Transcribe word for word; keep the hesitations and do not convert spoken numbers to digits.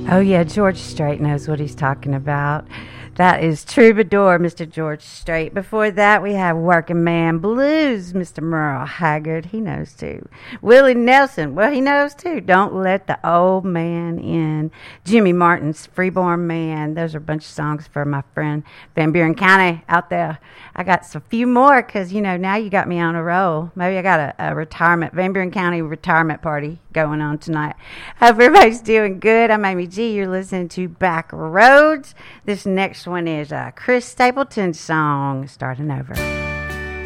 Oh, yeah, George Strait knows what he's talking about. That is Troubadour, Mister George Strait. Before that, we have Working Man Blues, Mister Merle Haggard. He knows, too. Willie Nelson. Well, he knows, too. Don't Let the Old Man In. Jimmy Martin's Freeborn Man. Those are a bunch of songs for my friend Van Buren County out there. I got a few more because, you know, now you got me on a roll. Maybe I got a, a retirement, Van Buren County retirement party going on tonight. Hope everybody's doing good. I'm Amy G. You're listening to Back Roads. This next one is a Chris Stapleton song, Starting Over.